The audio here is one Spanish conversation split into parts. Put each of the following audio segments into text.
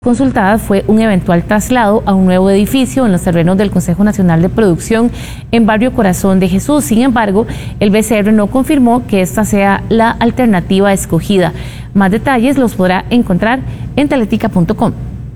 consultada fue un eventual traslado a un nuevo edificio en los terrenos del Consejo Nacional de Producción en Barrio Corazón de Jesús. Sin embargo, el BCR no confirmó que esta sea la alternativa escogida. Más detalles los podrá encontrar en teletica.com.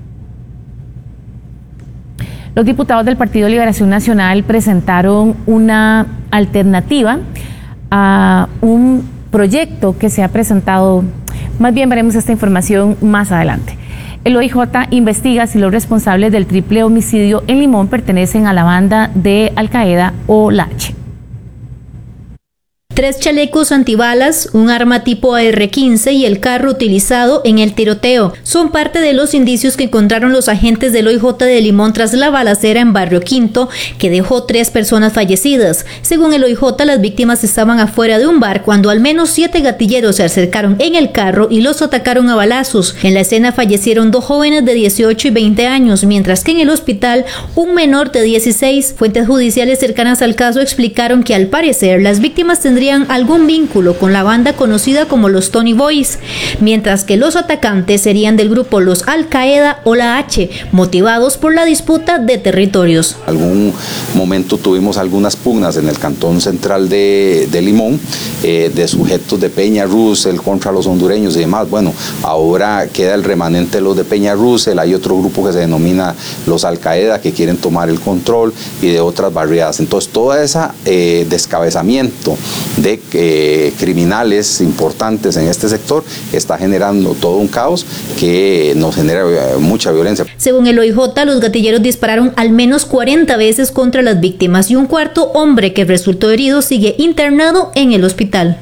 Los diputados del Partido de Liberación Nacional presentaron una alternativa a un proyecto que se ha presentado. Más bien veremos esta información más adelante. El OIJ investiga si los responsables del triple homicidio en Limón pertenecen a la banda de Al Qaeda o la H. 3 chalecos antibalas, un arma tipo AR-15 y el carro utilizado en el tiroteo son parte de los indicios que encontraron los agentes del OIJ de Limón tras la balacera en Barrio Quinto, que dejó 3 personas fallecidas. Según el OIJ, las víctimas estaban afuera de un bar cuando al menos 7 gatilleros se acercaron en el carro y los atacaron a balazos. En la escena fallecieron 2 jóvenes de 18 y 20 años, mientras que en el hospital un menor de 16. Fuentes judiciales cercanas al caso explicaron que al parecer las víctimas tendrían algún vínculo con la banda conocida como los Tony Boys, mientras que los atacantes serían del grupo los Al Qaeda o la H, motivados por la disputa de territorios. En algún momento tuvimos algunas pugnas en el cantón central de Limón, de sujetos de Peña Russell contra los hondureños y demás. Bueno, ahora queda el remanente de los de Peña Russell, hay otro grupo que se denomina los Al Qaeda que quieren tomar el control y de otras barriadas. Entonces, todo ese descabezamiento de criminales importantes en este sector está generando todo un caos que nos genera mucha violencia. Según el OIJ, los gatilleros dispararon al menos 40 veces contra las víctimas y un cuarto hombre que resultó herido sigue internado en el hospital.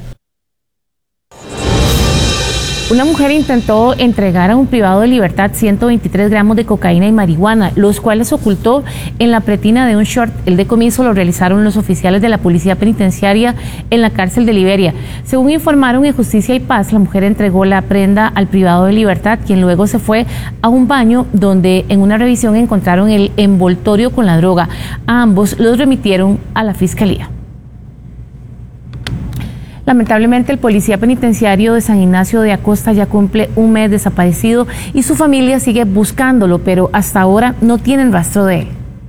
Una mujer intentó entregar a un privado de libertad 123 gramos de cocaína y marihuana, los cuales ocultó en la pretina de un short. El decomiso lo realizaron los oficiales de la Policía Penitenciaria en la cárcel de Liberia. Según informaron en Justicia y Paz, la mujer entregó la prenda al privado de libertad, quien luego se fue a un baño donde en una revisión encontraron el envoltorio con la droga. A ambos los remitieron a la Fiscalía. Lamentablemente, el policía penitenciario de San Ignacio de Acosta ya cumple un mes desaparecido y su familia sigue buscándolo, pero hasta ahora no tienen rastro de él.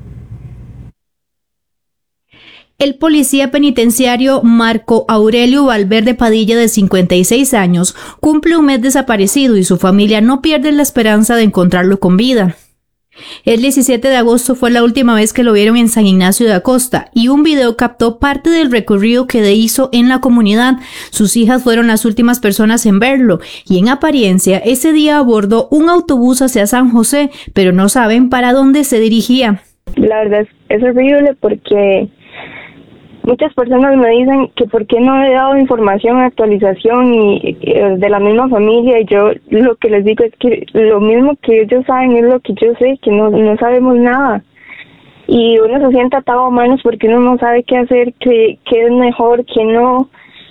El policía penitenciario Marco Aurelio Valverde Padilla, de 56 años, cumple un mes desaparecido y su familia no pierde la esperanza de encontrarlo con vida. El 17 de agosto fue la última vez que lo vieron en San Ignacio de Acosta y un video captó parte del recorrido que hizo en la comunidad. Sus hijas fueron las últimas personas en verlo y en apariencia ese día abordó un autobús hacia San José, pero no saben para dónde se dirigía. La verdad es horrible porque muchas personas me dicen que por qué no he dado información, actualización y de la misma familia, y yo lo que les digo es que lo mismo que ellos saben es lo que yo sé, que no sabemos nada. Y uno se siente atado a manos porque uno no sabe qué hacer, qué es mejor, qué no.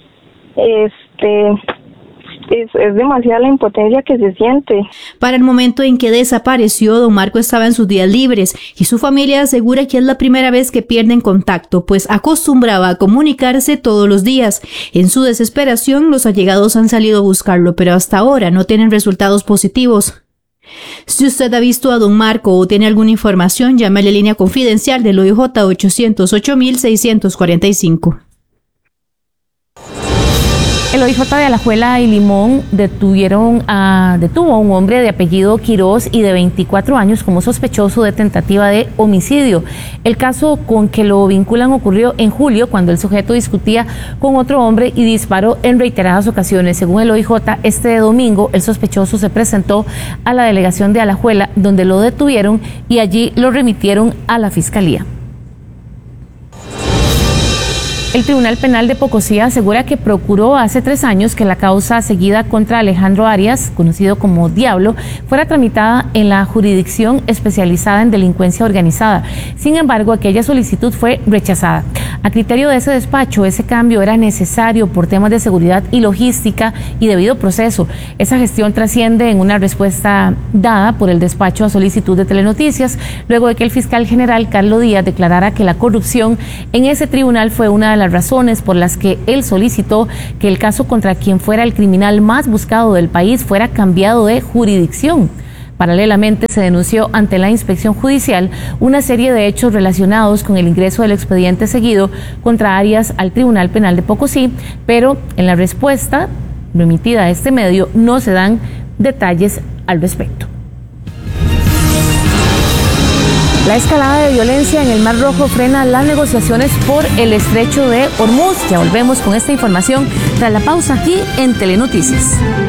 Es demasiada la impotencia que se siente. Para el momento en que desapareció, don Marco estaba en sus días libres y su familia asegura que es la primera vez que pierden contacto, pues acostumbraba a comunicarse todos los días. En su desesperación, los allegados han salido a buscarlo, pero hasta ahora no tienen resultados positivos. Si usted ha visto a don Marco o tiene alguna información, llame a la línea confidencial del OIJ 808-645. El OIJ de Alajuela y Limón detuvo a un hombre de apellido Quiroz y de 24 años como sospechoso de tentativa de homicidio. El caso con que lo vinculan ocurrió en julio, cuando el sujeto discutía con otro hombre y disparó en reiteradas ocasiones. Según el OIJ, este domingo el sospechoso se presentó a la delegación de Alajuela, donde lo detuvieron y allí lo remitieron a la Fiscalía. El Tribunal Penal de Pocosí asegura que procuró hace 3 años que la causa seguida contra Alejandro Arias, conocido como Diablo, fuera tramitada en la jurisdicción especializada en delincuencia organizada. Sin embargo, aquella solicitud fue rechazada. A criterio de ese despacho, ese cambio era necesario por temas de seguridad y logística y debido proceso. Esa gestión trasciende en una respuesta dada por el despacho a solicitud de Telenoticias, luego de que el fiscal general Carlos Díaz declarara que la corrupción en ese tribunal fue una de las razones por las que él solicitó que el caso contra quien fuera el criminal más buscado del país fuera cambiado de jurisdicción. Paralelamente, se denunció ante la inspección judicial una serie de hechos relacionados con el ingreso del expediente seguido contra Arias al Tribunal Penal de Pocosí, pero en la respuesta remitida a este medio no se dan detalles al respecto. La escalada de violencia en el Mar Rojo frena las negociaciones por el estrecho de Hormuz. Ya volvemos con esta información tras la pausa aquí en Telenoticias.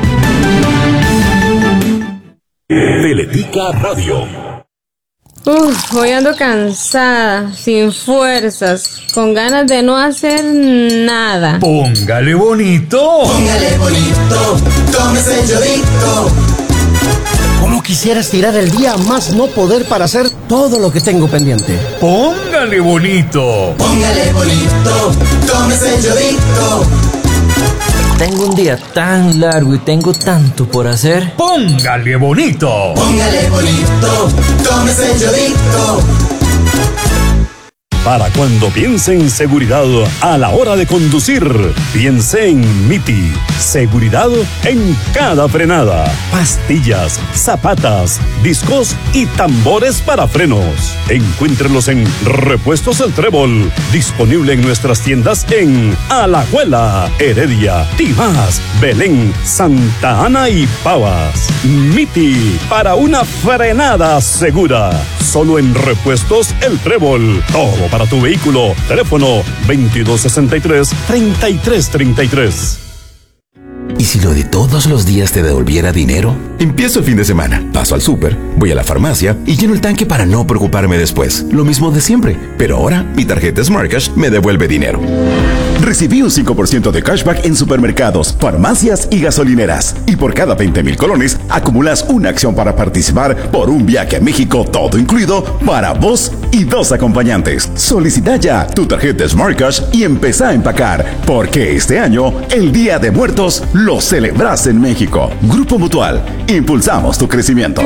Teletica Radio. Hoy ando cansada, sin fuerzas, con ganas de no hacer nada. Póngale bonito. Póngale bonito, tómese el yodito. ¿Cómo quisiera estirar el día más no poder para hacer todo lo que tengo pendiente? Póngale bonito. Póngale bonito, tómese el yodito. Tengo un día tan largo y tengo tanto por hacer. Póngale bonito. Póngale bonito, tómese el yodito. Para cuando piense en seguridad a la hora de conducir, piense en MITI. Seguridad en cada frenada. Pastillas, zapatas, discos y tambores para frenos. Encuéntrelos en Repuestos El Trébol. Disponible en nuestras tiendas en Alajuela, Heredia, Tibás, Belén, Santa Ana y Pavas. MITI, para una frenada segura. Solo en Repuestos El Trébol. Todo para tu vehículo. Teléfono 2263-3333. ¿Y si lo de todos los días te devolviera dinero? Empiezo el fin de semana, paso al súper, voy a la farmacia y lleno el tanque para no preocuparme después. Lo mismo de siempre, pero ahora mi tarjeta Smart Cash me devuelve dinero. Recibí un 5% de cashback en supermercados, farmacias y gasolineras. Y por cada 20,000 colones, acumulas una acción para participar por un viaje a México, todo incluido, para vos y 2 acompañantes. Solicita ya tu tarjeta Smart Cash y empezá a empacar, porque este año, el Día de Muertos, lo celebras en México. Grupo Mutual, impulsamos tu crecimiento.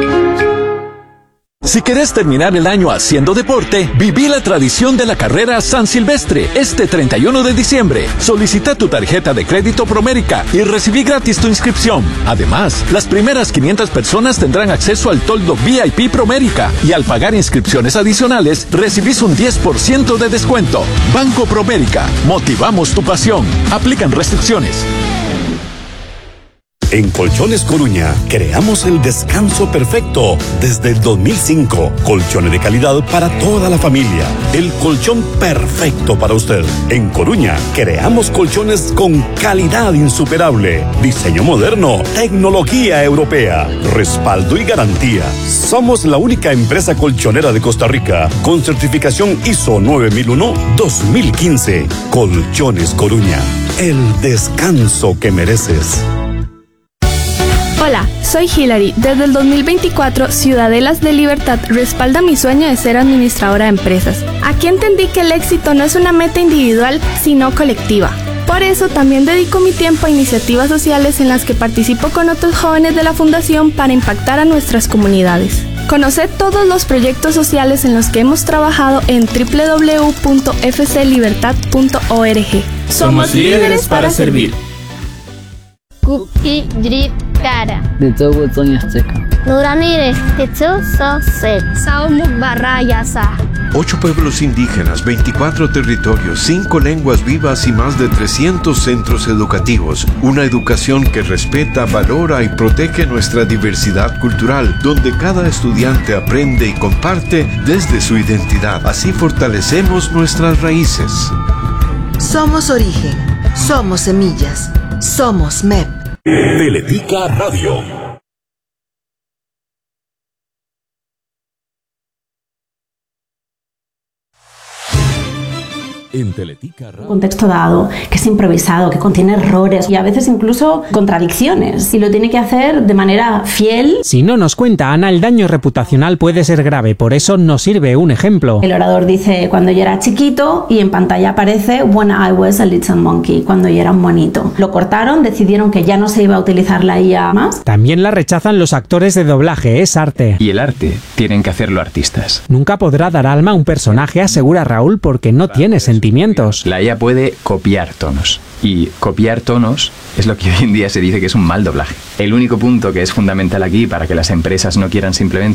Si querés terminar el año haciendo deporte, viví la tradición de la carrera San Silvestre este 31 de diciembre. Solicita tu tarjeta de crédito Promérica y recibí gratis tu inscripción. Además, las primeras 500 personas tendrán acceso al toldo VIP Promérica y al pagar inscripciones adicionales, recibís un 10% de descuento. Banco Promérica, motivamos tu pasión. Aplican restricciones. En Colchones Coruña, creamos el descanso perfecto desde el 2005. Colchones de calidad para toda la familia. El colchón perfecto para usted. En Coruña, creamos colchones con calidad insuperable. Diseño moderno, tecnología europea, respaldo y garantía. Somos la única empresa colchonera de Costa Rica con certificación ISO 9001-2015. Colchones Coruña, el descanso que mereces. Hola, soy Hilary. Desde el 2024, Ciudadelas de Libertad respalda mi sueño de ser administradora de empresas. Aquí entendí que el éxito no es una meta individual, sino colectiva. Por eso también dedico mi tiempo a iniciativas sociales en las que participo con otros jóvenes de la Fundación para impactar a nuestras comunidades. Conoced todos los proyectos sociales en los que hemos trabajado en www.fclibertad.org. Somos líderes para servir. Kuki Drip Kara. De todo Nuramire, de Saumuk Barrayasa. 8 pueblos indígenas, 24 territorios, 5 lenguas vivas y más de 300 centros educativos. Una educación que respeta, valora y protege nuestra diversidad cultural, donde cada estudiante aprende y comparte desde su identidad. Así fortalecemos nuestras raíces. Somos origen, somos semillas, somos MEP. Teletica Radio. En Teletica Radio. Un contexto dado, que es improvisado, que contiene errores y a veces incluso contradicciones. Y lo tiene que hacer de manera fiel. Si no nos cuenta Ana, el daño reputacional puede ser grave, por eso nos sirve un ejemplo. El orador dice cuando yo era chiquito y en pantalla aparece When I was a little monkey, cuando yo era un monito. Lo cortaron, decidieron que ya no se iba a utilizar la IA más. También la rechazan los actores de doblaje, es arte. Y el arte tienen que hacerlo artistas. Nunca podrá dar alma a un personaje, asegura Raúl, porque no tiene sentimientos. La IA puede copiar tonos. Y copiar tonos es lo que hoy en día se dice que es un mal doblaje. El único punto que es fundamental aquí para que las empresas no quieran simplemente